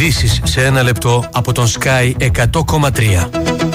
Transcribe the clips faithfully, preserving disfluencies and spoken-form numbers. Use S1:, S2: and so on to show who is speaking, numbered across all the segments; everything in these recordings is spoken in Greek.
S1: Ειδήσεις σε ένα λεπτό από τον Sky εκατό κόμμα τρία.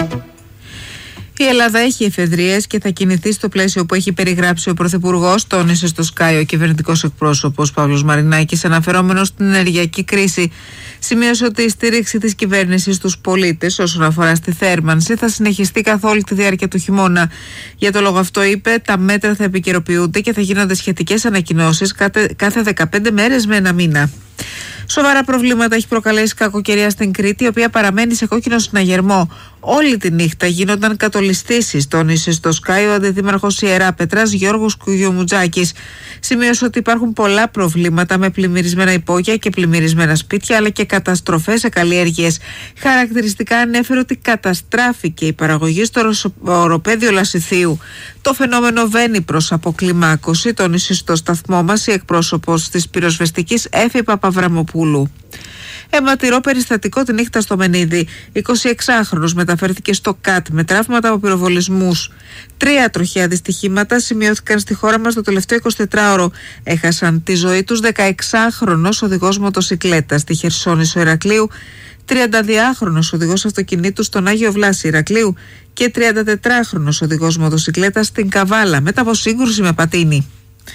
S2: Η Ελλάδα έχει εφεδρίες και θα κινηθεί στο πλαίσιο που έχει περιγράψει ο Πρωθυπουργός, τόνισε στο Sky ο κυβερνητικός εκπρόσωπος Παύλος Μαρινάκης, αναφερόμενος στην ενεργειακή κρίση. Σημείωσε ότι η στήριξη της κυβέρνησης στους πολίτες όσον αφορά στη θέρμανση θα συνεχιστεί καθ' όλη τη διάρκεια του χειμώνα. Για το λόγο αυτό, είπε, τα μέτρα θα επικαιροποιούνται και θα γίνονται σχετικές ανακοινώσεις κάθε δεκαπέντε μέρες με ένα μήνα. Σοβαρά προβλήματα έχει προκαλέσει κακοκαιρία στην Κρήτη, η οποία παραμένει σε κόκκινο συναγερμό. Όλη τη νύχτα γίνονταν κατολιστήσεις, τόνισε στο Sky ο αντιδήμαρχος Ιεράπετρας Γιώργος Κουγιομουτζάκης. Σημείωσε ότι υπάρχουν πολλά προβλήματα με πλημμυρισμένα υπόγεια και πλημμυρισμένα σπίτια, αλλά και καταστροφές σε καλλιέργειες. Χαρακτηριστικά ανέφερε ότι καταστράφηκε η παραγωγή στο οροπέδιο Λασιθίου. Το φαινόμενο βαίνει προς αποκλιμάκωση, τόνισε στο σταθμό μας η εκπρόσωπος της πυροσβεστικής Έφη Παπαβραμοπούλου. Αιματηρό περιστατικό τη νύχτα στο Μενίδη. εικοσιεξάχρονος μεταφέρθηκε στο ΚΑΤ με τραύματα από πυροβολισμούς. Τρία τροχαία δυστυχήματα σημειώθηκαν στη χώρα μας το τελευταίο εικοσιτετράωρο. Έχασαν τη ζωή τους δεκαεξάχρονος οδηγός μοτοσικλέτας στη Χερσόνησο Ηρακλείου, τριανταδυάχρονος οδηγός αυτοκινήτου στον Άγιο Βλάση Ηρακλείου και τριαντατετράχρονος οδηγός μοτοσικλέτας στην Καβάλα μετά από σύγκρουση με πατίνι.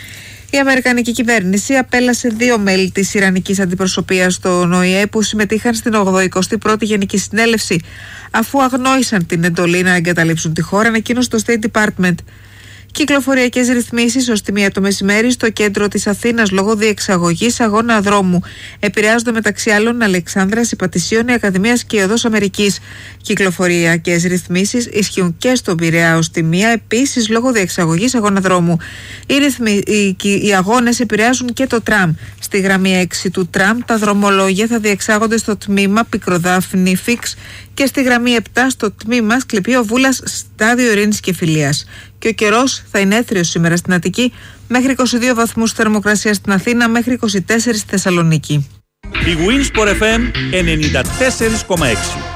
S2: Η Αμερικανική κυβέρνηση απέλασε δύο μέλη της Ιρανικής αντιπροσωπείας στον Ο Η Ε που συμμετείχαν στην ογδοηκοστή πρώτη Γενική Συνέλευση, αφού αγνόησαν την εντολή να εγκαταλείψουν τη χώρα, ανακοίνωσε το State Department. Κυκλοφοριακές ρυθμίσεις ως τη μία το μεσημέρι στο κέντρο της Αθήνας λόγω διεξαγωγής αγώνα δρόμου. Επηρεάζονται μεταξύ άλλων Αλεξάνδρας, Υπατησίων, η Ακαδημίας και η Οδός Αμερικής. Κυκλοφοριακές ρυθμίσεις ισχύουν και στον Πειραιά ως τη μία, επίσης λόγω διεξαγωγής αγώνα δρόμου. Οι, ρυθμι... οι... οι αγώνες επηρεάζουν και το τραμ. Στη γραμμή έξι του τραμ τα δρομολόγια θα διεξάγονται στο τμήμα Πικροδάφνη Φίξ και στη γραμμή επτά στο τμήμα Σκληπείο Βούλας Στάδιο Ειρήνης και Φιλίας. Και ο καιρός θα είναι έθριος σήμερα στην Αττική, μέχρι είκοσι δύο βαθμούς θερμοκρασία στην Αθήνα, μέχρι είκοσι τέσσερα στη Θεσσαλονίκη.
S3: Η Winsport εφ εμ ενενήντα τέσσερα κόμμα έξι.